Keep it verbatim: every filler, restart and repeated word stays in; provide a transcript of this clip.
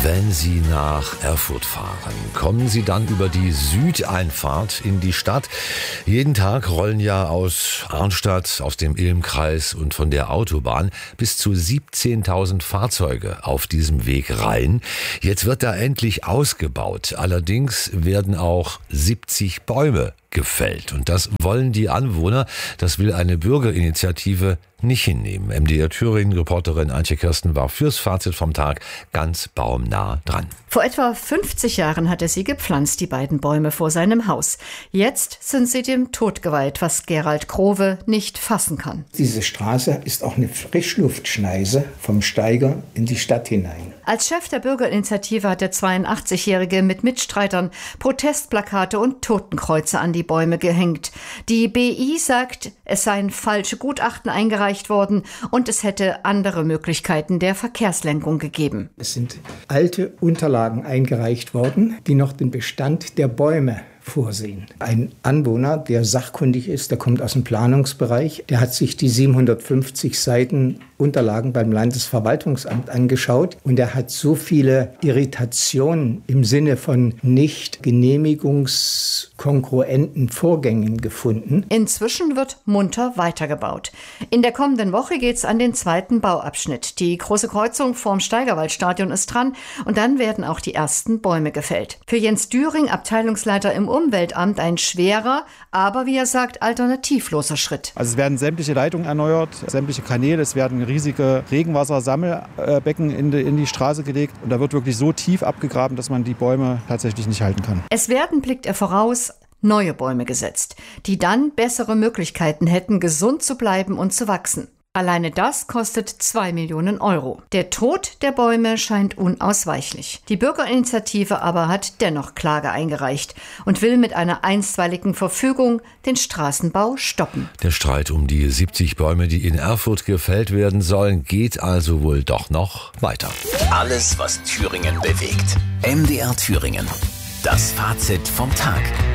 Wenn Sie nach Erfurt fahren, kommen Sie dann über die Südeinfahrt in die Stadt. Jeden Tag rollen ja aus Arnstadt, aus dem Ilmkreis und von der Autobahn bis zu siebzehntausend Fahrzeuge auf diesem Weg rein. Jetzt wird da endlich ausgebaut. Allerdings werden auch siebzig Bäume gefällt. Und das wollen die Anwohner, das will eine Bürgerinitiative nicht hinnehmen. M D R Thüringen-Reporterin Antje Kirsten war fürs Fazit vom Tag ganz baumnah dran. Vor etwa fünfzig Jahren hat er sie gepflanzt, die beiden Bäume vor seinem Haus. Jetzt sind sie dem Tod geweiht, was Gerald Growe nicht fassen kann. Diese Straße ist auch eine Frischluftschneise vom Steiger in die Stadt hinein. Als Chef der Bürgerinitiative hat der zweiundachtzigjährige mit Mitstreitern Protestplakate und Totenkreuze an die Bäume gehängt. Die B I sagt, es seien falsche Gutachten eingereicht worden und es hätte andere Möglichkeiten der Verkehrslenkung gegeben. Es sind alte Unterlagen eingereicht worden, die noch den Bestand der Bäume vorsehen. Ein Anwohner, der sachkundig ist, der kommt aus dem Planungsbereich, der hat sich die siebenhundertfünfzig Seiten Unterlagen beim Landesverwaltungsamt angeschaut und er hat so viele Irritationen im Sinne von nicht genehmigungskongruenten Vorgängen gefunden. Inzwischen wird munter weitergebaut. In der kommenden Woche geht es an den zweiten Bauabschnitt. Die große Kreuzung vorm Steigerwaldstadion ist dran und dann werden auch die ersten Bäume gefällt. Für Jens Düring, Abteilungsleiter im Umweltamt, ein schwerer, aber wie er sagt, alternativloser Schritt. Also es werden sämtliche Leitungen erneuert, sämtliche Kanäle, es werden riesige Regenwassersammelbecken in die, in die Straße gelegt und da wird wirklich so tief abgegraben, dass man die Bäume tatsächlich nicht halten kann. Es werden, blickt er voraus, neue Bäume gesetzt, die dann bessere Möglichkeiten hätten, gesund zu bleiben und zu wachsen. Alleine das kostet zwei Millionen Euro. Der Tod der Bäume scheint unausweichlich. Die Bürgerinitiative aber hat dennoch Klage eingereicht und will mit einer einstweiligen Verfügung den Straßenbau stoppen. Der Streit um die siebzig Bäume, die in Erfurt gefällt werden sollen, geht also wohl doch noch weiter. Alles, was Thüringen bewegt. M D R Thüringen. Das Fazit vom Tag.